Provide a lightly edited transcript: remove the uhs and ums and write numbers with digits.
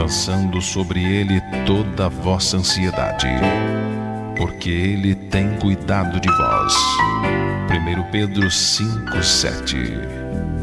lançando sobre ele toda a vossa ansiedade, porque ele tem cuidado de vós. 1 Pedro 5:7.